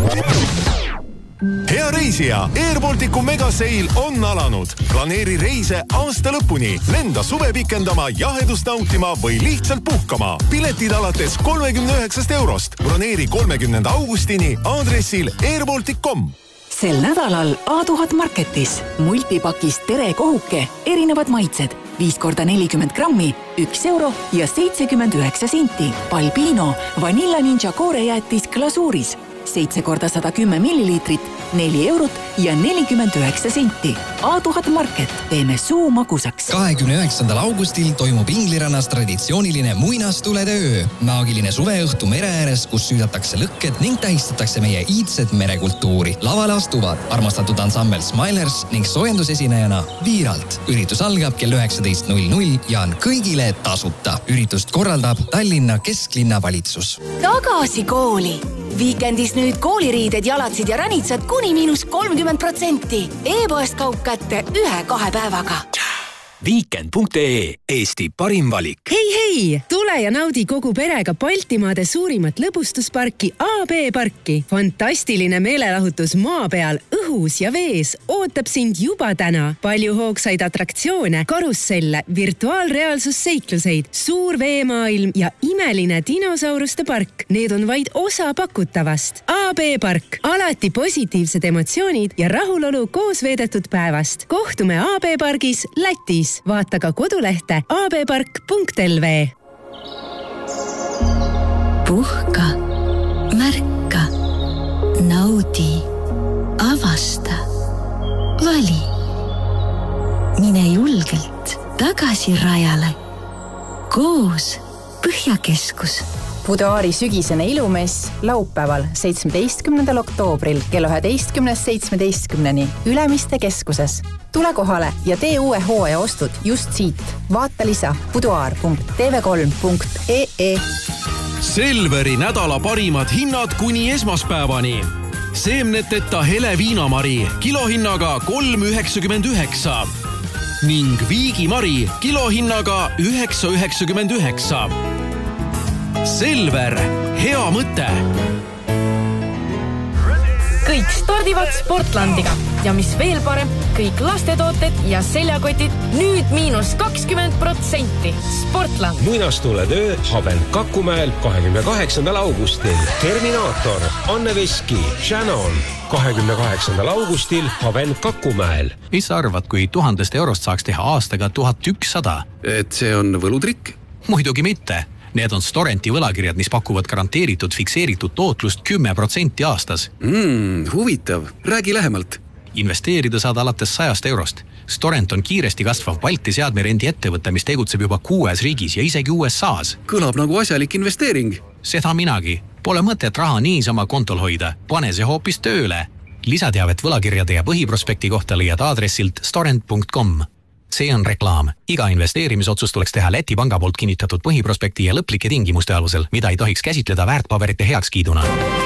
Hea reisija, Airbalticu megaseil on alanud. Planeeri reise aasta lõpuni. Lenda suve pikendama, jahedust nautima või lihtsalt puhkama. Piletid alates 39 eurost. Broneeri 30. augustini aadressil airbaltic.com. Sel nädalal A1000 Marketis multipakis tere kohuke, erinevad maitsed, 5x40 grammi, 1 euro ja 79 senti. Balbino, Vanilla Ninja koorejäätis glasuuris, 7x110 milliliitrit, 4 eurot ja 49 senti. A1000 Market, teeme suu magusaks. 29. augustil toimub Inglirannas traditsiooniline muinastulede öö. Maagiline suveõhtu mere ääres, kus süüdatakse lõkked ning tähistatakse meie iidset merekultuuri. Lavale astuvad armastatud ansambel Smilers ning soojendusesinejana Viiralt. Üritus algab kell 19.00 ja on kõigile tasuta. Üritust korraldab Tallinna kesklinna valitsus. Tagasi kooli! Viikendis nüüd kooliriided, jalatsid ja ränitsad kuni -30%. E-poest kaup kätte 1-2 päevaga. Weekend.ee, Eesti parim valik. Hei! Tule ja naudi kogu perega Baltimaade suurimat lõbustusparki AB Parki. Fantastiline meelelahutus maa peal, õhus ja vees ootab sind juba täna. Palju hoogsaid atraktsioone, karusselle, virtuaalreaalsusseikluseid, suur veemaailm ja imeline dinosauruste park. Need on vaid osa pakutavast. AB Park. Alati positiivsed emotsioonid ja rahulolu koos veedetud päevast. Kohtume AB Pargis Lätis. Vaata ka kodulehte abpark.lv. Puhka, märka, naudi, avasta, vali. Mine julgelt tagasi rajale. Koos Põhjakeskus. Buduaari sügisene ilumess laupäeval 17. oktoobril kell 11.17 Ülemiste keskuses. Tule kohale ja tee uue hooaja ostud just siit. Vaata lisa buduaar.tv3.ee. Selveri nädala parimad hinnad kuni esmaspäevani. Seemneteta hele viinamari kilohinnaga 3,99 ning viigimari kilohinnaga 9,99. Selver, hea mõte! Kõik stardivad Sportlandiga ja mis veel parem, kõik lastetooted ja seljakotid nüüd -20%. Sportland. Muinastuletöö Haven Kakumäel 28. augustil. Terminaator, Anne Veski, Shannon 28. augustil Haven Kakumäel. Mis sa arvad, kui 1000 eurost saaks teha aastaga 1100? Et see on võlutrikk? Muidugi mitte. Need on Storenti võlakirjad, mis pakuvad garanteeritud fikseeritud tootlust 10% aastas. Huvitav. Räägi lähemalt. Investeerida saad alates 100 eurost. Storent on kiiresti kasvav Balti seadmerendi ettevõte, mis tegutseb juba 6 riigis ja isegi USA's. Kõlab nagu asjalik investeering. Seda minagi. Pole mõtet raha niisama kontol hoida. Pane see hoopis tööle. Lisateavet võlakirjade ja põhiprospekti kohta leiad aadressilt storent.com. See on reklaam. Iga investeerimisotsust tuleks teha Läti panga poolt kinnitatud põhiprospekti ja lõplike tingimuste alusel, mida ei tohiks käsitleda väärtpaberite heakskiiduna.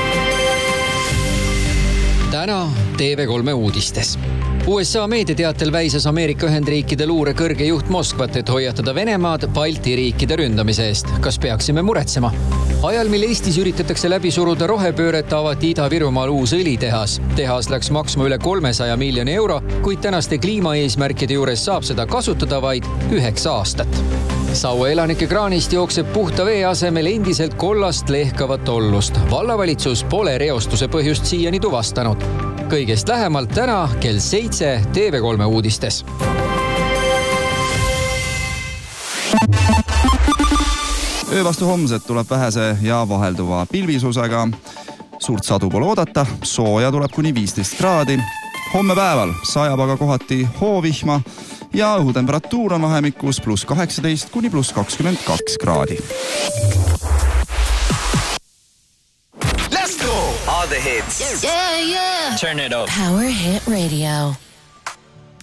Täna TV3 uudistes. USA meediateatel väises Ameerika Ühendriikide luure kõrge juht Moskvat, et hoiatada Venemaad Balti riikide ründamise eest. Kas peaksime muretsema? Ajal, mil Eestis üritatakse läbi suruda rohepööret, avati Ida-Virumaal uus õlitehas. Tehas läks maksma üle 300 miljoni euro, kuid tänaste kliimaeesmärkide juures saab seda kasutada vaid 9 aastat. Saue elanike kraanist jookseb puhta vee asemel endiselt kollast lehkavat ollust. Vallavalitsus pole reostuse põhjust siiani tuvastanud. Kõigest lähemalt täna kell 7 TV3 uudistes. Öö vastu homset tuleb vähese ja vahelduva pilvisusega. Suurt sadu pole oodata, sooja tuleb kuni 15 kraadi. Homme päeval sajab aga kohati hoovihma ja õhutemperatuur on vahemikus +18 kuni +22 kraadi. Let's go! All the hits. Yeah. Turn it up. Power Hit Radio.